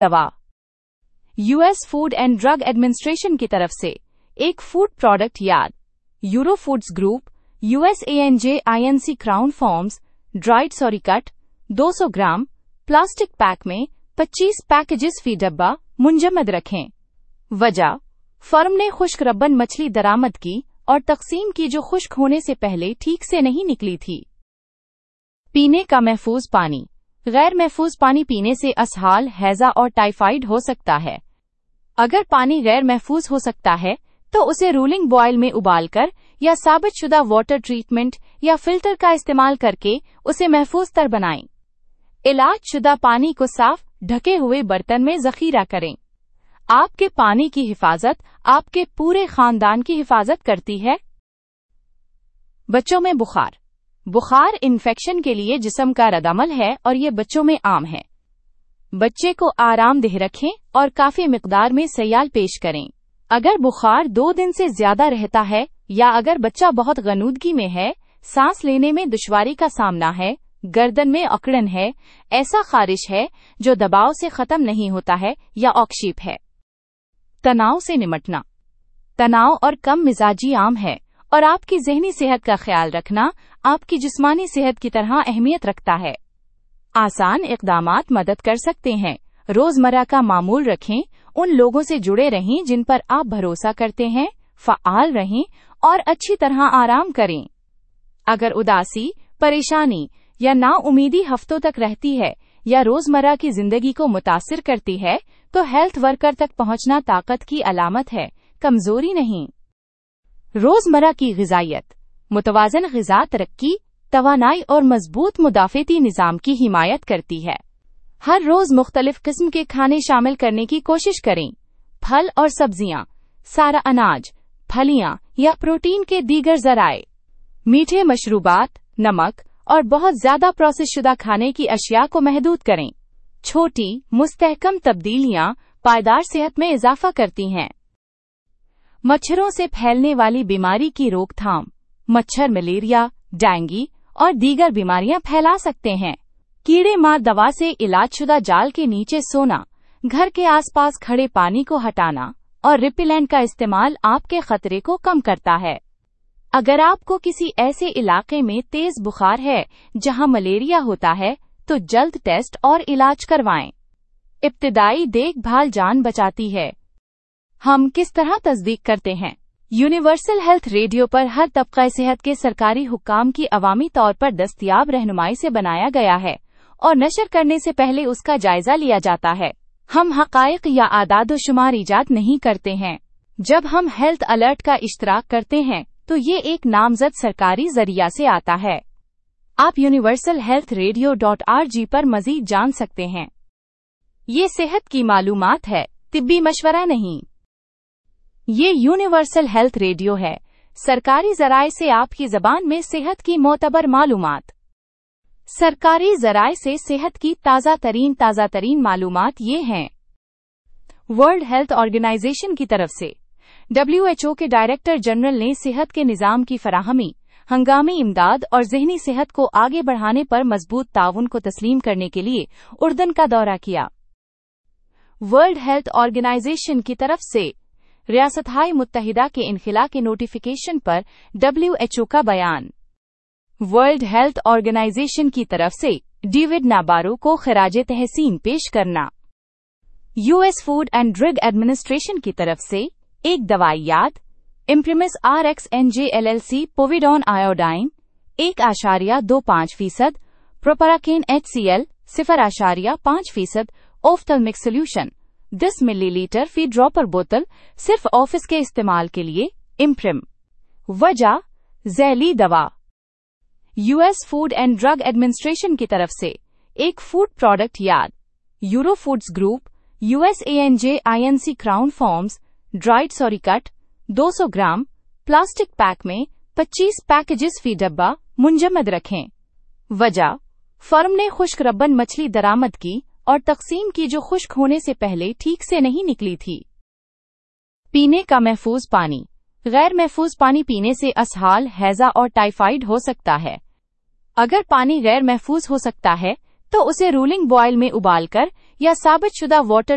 दवा। US food and drug administration की तरफ से एक food product yard euro foods group USANJINC crown farms dried सॉरीकट 200 ग्राम प्लास्टिक पैक में 25 पैकेजेस फी डब्बा मुंजमद रखें। वजह फर्म ने खुश्क रब्बन मछली दरामद की और तकसीम की जो खुश्क होने से पहले ठीक से नहीं निकली थी। पीने का महफूज पानी। गैर महफूज पानी पीने से असहाल, हैजा और टाइफाइड हो सकता है। अगर पानी गैर महफूज हो सकता है तो उसे रूलिंग बॉयल में उबालकर या साबितशुदा वाटर ट्रीटमेंट या फिल्टर का इस्तेमाल करके उसे महफूज तर बनाएं। इलाज शुदा पानी को साफ ढके हुए बर्तन में जखीरा करें। आपके पानी की हिफाजत आपके पूरे खानदान की हिफाजत करती है। बच्चों में बुखार। बुखार इन्फेक्शन के लिए जिस्म का रद्दअमल है और ये बच्चों में आम है। बच्चे को आरामदेह रखें और काफी मिकदार में सयाल पेश करें। अगर बुखार 2 दिन से ज्यादा रहता है या अगर बच्चा बहुत गनूदगी में है, सांस लेने में दुश्वारी का सामना है, गर्दन में अकड़न है, ऐसा खारिश है जो दबाव से खत्म नहीं होता है या ऑक्शीप है। तनाव से निमटना। तनाव और कम मिजाजी आम है और आपकी ज़हनी सेहत का ख्याल रखना आपकी जिस्मानी सेहत की तरह अहमियत रखता है। आसान इक़दामात मदद कर सकते हैं। रोजमर्रा का मामूल रखें, उन लोगों से जुड़े रहें जिन पर आप भरोसा करते हैं, फ़आल रहें और अच्छी तरह आराम करें। अगर उदासी, परेशानी या नाउमीदी हफ्तों तक रहती है या रोजमर्रा की जिंदगी को मुतासिर करती है, तो हेल्थ वर्कर तक पहुंचना ताकत की अलामत है, कमजोरी नहीं। रोजमर्रा की ग़िज़ायत। मुतवाज़न ग़िज़ा तरक्की, तवानाई और मजबूत मुदाफ़ती निज़ाम की हिमायत करती है। हर रोज मुख्तलिफ किस्म के खाने शामिल करने की कोशिश करें। फल और सब्जियां, सारा अनाज, फलियां या प्रोटीन के दीगर ज़राए। मीठे मशरूबात, नमक और बहुत ज्यादा प्रोसेस शुदा खाने की अशिया को महदूद करें। छोटी मुस्तहकम तब्दीलियां पायदार सेहत में इजाफा करती हैं। मच्छरों से फैलने वाली बीमारी की रोकथाम। मच्छर मलेरिया, डेंगू और दीगर बीमारियां फैला सकते हैं। कीड़े मार दवा से इलाजशुदा जाल के नीचे सोना, घर के आसपास खड़े पानी को हटाना और रिपेलेंट का इस्तेमाल आपके खतरे को कम करता है। अगर आपको किसी ऐसे इलाके में तेज बुखार है जहां मलेरिया होता है, तो जल्द टेस्ट और इलाज करवाएं। इब्तिदाई देखभाल जान बचाती है। हम किस तरह तस्दीक करते हैं? यूनिवर्सल हेल्थ रेडियो पर हर तबका सेहत के सरकारी हुक्काम की अवामी तौर पर दस्तयाब रहनुमाई से बनाया गया है और नशर करने से पहले उसका जायजा लिया जाता है। हम हक़ाइक़ या आदाद-ओ-शुमार इजाद नहीं करते हैं। जब हम हेल्थ अलर्ट का इश्तराक करते हैं तो ये एक नामजद सरकारी जरिया से आता है। आप universalhealthradio.org पर मज़ीद जान सकते हैं। ये सेहत की मालूमात है, तिब्बी मशवरा नहीं। ये यूनिवर्सल हेल्थ रेडियो है, सरकारी ज़राए से आपकी ज़बान में सेहत की मोतबर मालूमात। सरकारी ज़राए से सेहत की ताज़ा तरीन मालूमात ये हैं। वर्ल्ड हेल्थ ऑर्गेनाइजेशन की तरफ से WHO के डायरेक्टर जनरल ने सेहत के निज़ाम की फराहमी, हंगामी इमदाद और ज़हनी सेहत को आगे बढ़ाने पर मजबूत ताउन को तस्लीम करने के लिए उर्दन का दौरा किया। वर्ल्ड हेल्थ ऑर्गेनाइजेशन की तरफ से रियासत-ए मुत्तहिदा के इनखिला के नोटिफिकेशन पर WHO का बयान। वर्ल्ड हेल्थ ऑर्गेनाइजेशन की तरफ से डेविड नाबारो को खिराजे तहसीन पेश करना। US food and drug administration की तरफ से एक दवाई याद इम्प्रिमिस RxNJ LLC पोविडॉन iodine 1.25% प्रोपराकेन HCl 0.5% ऑफ्थल्मिक solution 10 millilitre फी ड्रॉपर बोतल सिर्फ ऑफिस के इस्तेमाल के लिए इम्प्रिम। वजह जैली दवा। US food and drug administration की तरफ से एक food product yard euro foods group USANJINC crown farms dried सॉरीकट 200 ग्राम प्लास्टिक पैक में 25 पैकेजेस फी डब्बा मुंजमद रखें। वजह फर्म ने खुश्क रब्बन मछली दरामद की और तकसीम की जो खुश्क होने से पहले ठीक से नहीं निकली थी। पीने का महफूज पानी। गैर महफूज पानी पीने से असहाल, हैजा और टाइफाइड हो सकता है। अगर पानी गैर महफूज हो सकता है तो उसे रूलिंग बॉयल में उबालकर या साबितशुदा वाटर